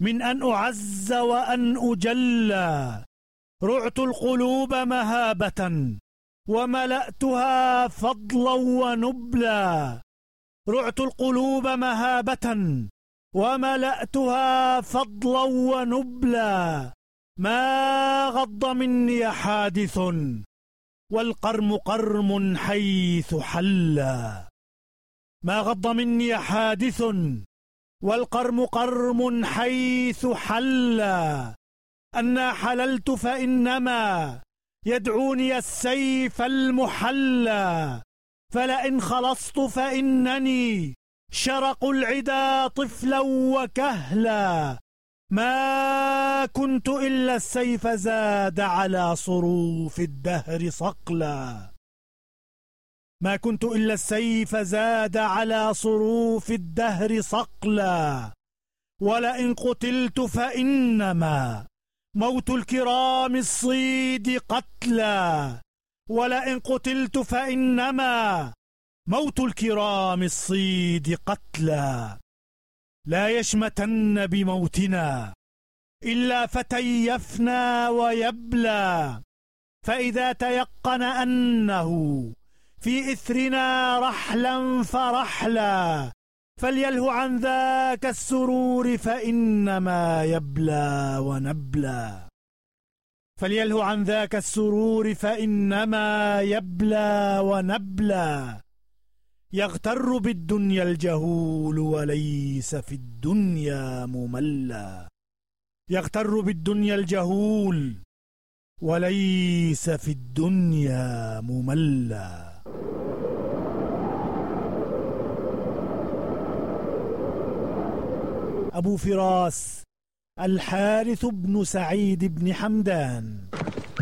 من أن أعز وأن أجلى. رعت القلوب مهابة وملأتها فضلا ونبلا. رعت القلوب مهابة وملأتها فضلا ونبلا. ما غض مني حادث والقرم قرم حيث حلا. ما غض مني حادث والقرم قرم حيث حلا. أنا حللت فإنما يدعوني السيف المحلى. فلئن خلصت فإنني شرق العدا طفلا وكهلا. ما كنت إلا السيف زاد على صروف الدهر صقلا. ما كنت إلا السيف زاد على صروف الدهر صقلا. ولئن قتلت فإنما موت الكرام الصيد قتلا. ولئن قتلت فإنما موت الكرام الصيد قتلا. لا يشمتن بموتنا إلا فتى يفنى ويبلى. فإذا تيقن أنه في إثرنا رحلا فرحلا. فليله عن ذاك السرور فإنما يبلى ونبلى. فليله عن ذاك السرور فإنما يبلى ونبلى. يغتر بالدنيا الجهول وليس في الدنيا مملى. يغتر بالدنيا الجهول وليس في الدنيا مملى. أبو فراس الحارث بن سعيد بن حمدان.